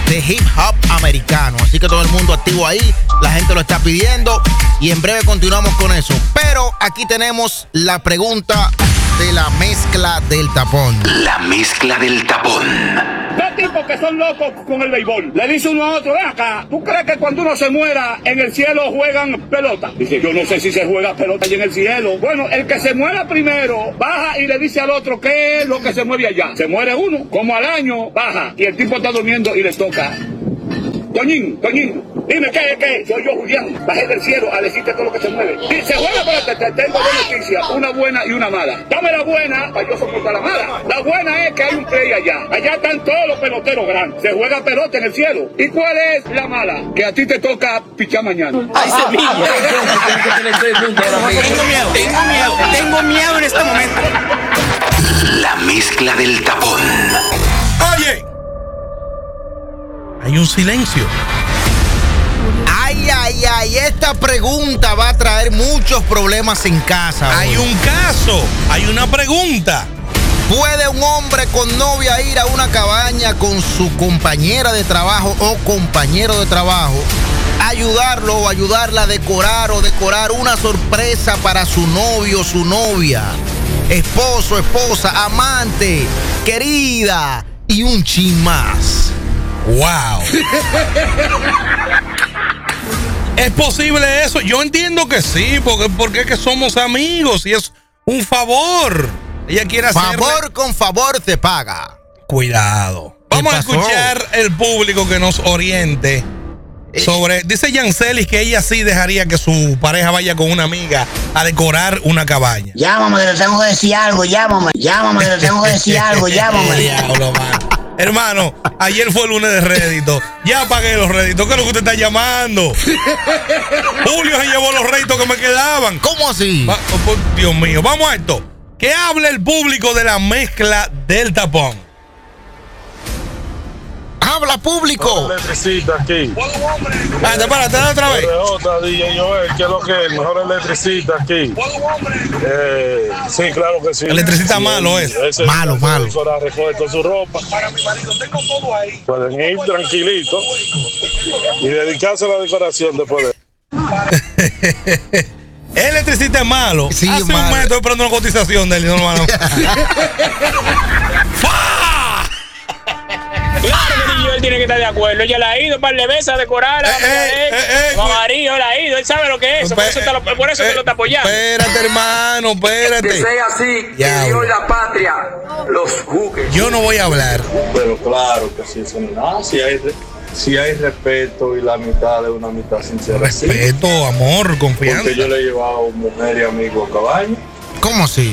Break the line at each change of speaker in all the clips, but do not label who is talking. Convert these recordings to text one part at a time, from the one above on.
de hip hop americano. Así que todo el mundo activo ahí, la gente lo está pidiendo y en breve continuamos con eso. Pero aquí tenemos la pregunta de la mezcla del tapón.
La mezcla del tapón.
Dos tipos que son locos con el béisbol. Le dice uno a otro, ven acá, ¿tú crees que cuando uno se muera en el cielo juegan pelota? Dice, yo no sé si se juega pelota allí en el cielo. Bueno, el que se muera primero baja y le dice al otro qué es lo que se mueve allá. Se muere uno, como al año baja y el tipo está durmiendo y le toca. Toñín, dime qué, soy yo Julián, bajé del cielo a decirte todo lo que se mueve. Se juega, pero te tengo dos noticias, una buena y una mala. Dame la buena para yo soportar la mala. La buena es que hay un play allá están todos los peloteros grandes, se juega pelota en el cielo. ¿Y cuál es la mala? Que a ti te toca pichar mañana.
¡Ay, semilla! Tengo miedo en este momento.
La mezcla del tapón.
Oye, hay un silencio.
Ay, esta pregunta va a traer muchos problemas en casa.
Hay un caso, hay una pregunta.
¿Puede un hombre con novia ir a una cabaña con su compañera de trabajo o compañero de trabajo, ayudarlo o ayudarla a decorar o decorar una sorpresa para su novio o su novia, esposo, esposa, amante, querida y un chin más?
¡Wow! ¿Es posible eso? Yo entiendo que sí, porque es que somos amigos y es un favor. Ella quiere hacerle...
Favor con favor se paga.
Cuidado. Vamos a escuchar el público que nos oriente sobre... Dice Yancelis que ella sí dejaría que su pareja vaya con una amiga a decorar una cabaña.
Llámame, que le tengo que decir algo, llámame, que le tengo que decir algo, llámame.
Diablo, mano. Hermano, ayer fue el lunes de rédito. Ya pagué los réditos. ¿Qué es lo que usted está llamando? Julio se llevó los réditos que me quedaban.
¿Cómo así?
Dios mío, vamos a esto. ¿Qué habla el público de la mezcla del tapón?
¡Habla, público!
Electricista aquí.
Espérate, otra vez.
DJ Joel, ¿qué es lo que es? El mejor electricista aquí. Sí, claro que sí.
Electricista malo es.
Malo.
Para recoger toda su ropa. Para mi marido tengo todo ahí. Pueden ir tranquilitos y dedicarse a la decoración después de...
El electricista es malo.
Sí,
hace
malo.
un mes estoy esperando una cotización de él. No, no.
Claro que él tiene que estar de acuerdo. Ella la ha ido un par de veces a decorar a amarillo, la ha ido. Él sabe lo que es eso. Por eso te lo está apoyando.
Espérate, hermano, espérate.
Que sea así, que Dios y la patria los juzgue.
Yo no voy a hablar.
Pero claro que sí, eso no es nada. Si hay respeto y la mitad de una mitad sincera.
Respeto, sí. Amor, confianza.
Porque yo le he llevado mujer y amigo a cabaña.
¿Cómo así?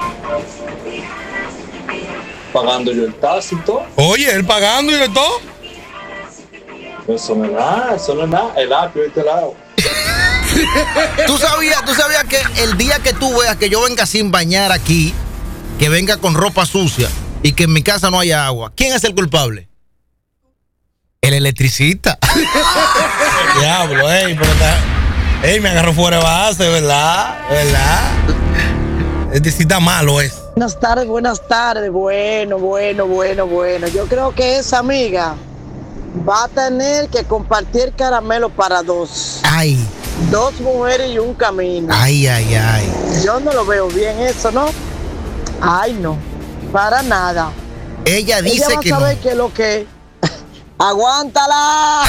Pagando yo el taxi y todo.
Oye, él pagando y de todo.
Eso no es nada. El apio de este lado.
¿Tú sabías que el día que tú veas que yo venga sin bañar aquí, que venga con ropa sucia y que en mi casa no haya agua, ¿quién es el culpable? El electricista.
Diablo, pero me agarró fuera de base, ¿verdad? El electricista malo es.
Buenas tardes. Bueno. Yo creo que esa amiga va a tener que compartir caramelo para dos.
Ay.
2 mujeres y un camino.
Ay.
Yo no lo veo bien eso, ¿no? Ay, no. Para nada.
Ella dice
ella va
que
a saber
no.
qué es lo que... ¡Aguántala!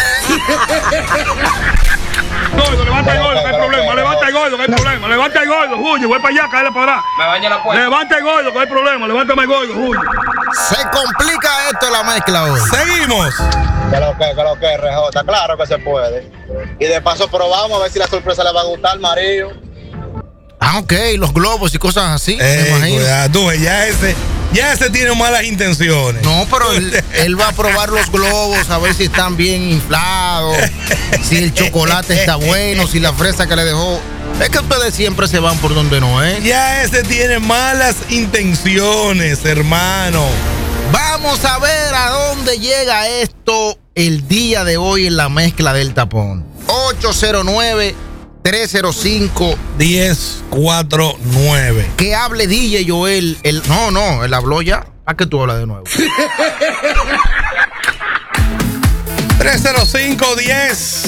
Gordo, levanta el gordo, que hay problema. Levanta el gordo, que hay problema. Levanta el gordo, Julio, voy para allá, cállale para atrás.
Me baña la puerta.
Levanta el gordo, que hay problema. Levántame el gordo, Julio.
Se complica esto la mezcla hoy.
Seguimos.
Que lo que, RJ, claro que se puede. Y de paso probamos a ver si la sorpresa le va a gustar al marido.
Ah, ok, los globos y cosas así, me imagino.
Cuidado, tú, ya ese tiene malas intenciones.
No, pero él va a probar los globos, a ver si están bien inflados, si el chocolate está bueno, si la fresa que le dejó. Es que ustedes siempre se van por donde no es.
Ya ese tiene malas intenciones, hermano.
Vamos a ver a dónde llega esto el día de hoy en la mezcla del tapón. 809-305-1049. Que hable DJ Joel. No, él habló ya. ¿A qué tú hablas de nuevo?
305-10